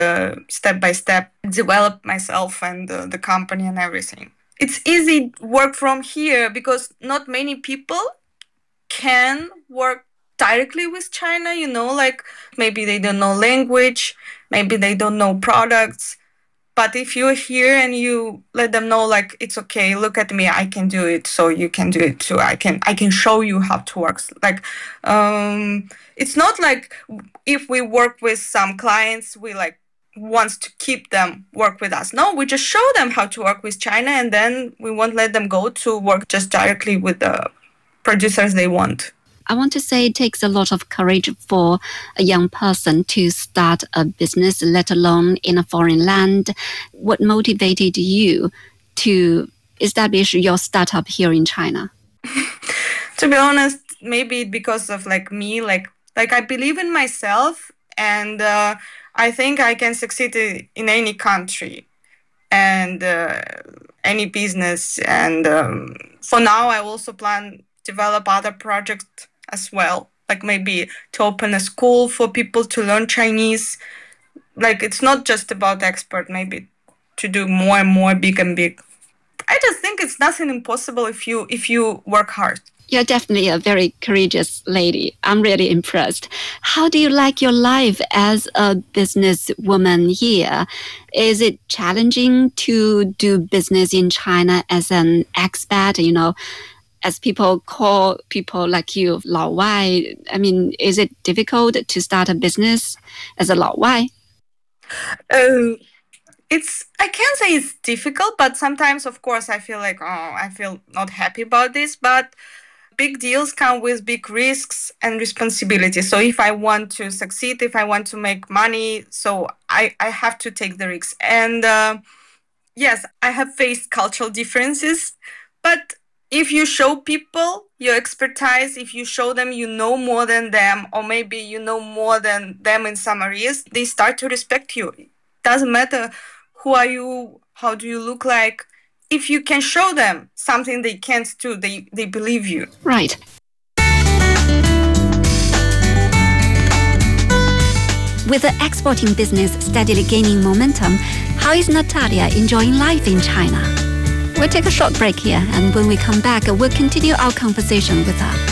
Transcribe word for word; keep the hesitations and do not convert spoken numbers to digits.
uh, step by step develop myself and uh, the company and everything. It's easy work from here because not many people can work directly with China, you know, like maybe they don't know language, maybe they don't know products. But if you're here and you let them know, like, it's okay, look at me, I can do it, so you can do it too. I can I can show you how to work. Like, um, it's not like if we work with some clients, we like wants to keep them work with us. No, we just show them how to work with China, and then we won't let them go to work just directly with the producers they want. I want to say it takes a lot of courage for a young person to start a business, let alone in a foreign land. What motivated you to establish your startup here in China? To be honest, maybe because of like me, like like I believe in myself, and uh, I think I can succeed in any country and uh, any business. And um, for now, I also plan develop other projects as well, like maybe to open a school for people to learn Chinese. Like, it's not just about export, maybe to do more and more, big and big. I just think it's nothing impossible if you if you work hard. You're definitely a very courageous lady. I'm really impressed. How do you like your life as a businesswoman here? Is it challenging to do business in China as an expat, you know, as people call people like you, 老外? I mean, is it difficult to start a business as a 老外? Um, it's, I can't say it's difficult, but sometimes, of course, I feel like, oh, I feel not happy about this. But big deals come with big risks and responsibility. So if I want to succeed, if I want to make money, so I, I have to take the risks. And uh, yes, I have faced cultural differences, but if you show people your expertise, if you show them you know more than them, or maybe you know more than them in some areas, they start to respect you. It doesn't matter who are you, how do you look like. If you can show them something they can't do, they, they believe you. Right. With the exporting business steadily gaining momentum, how is Natalia enjoying life in China? We'll take a short break here, and when we come back, we'll continue our conversation with her.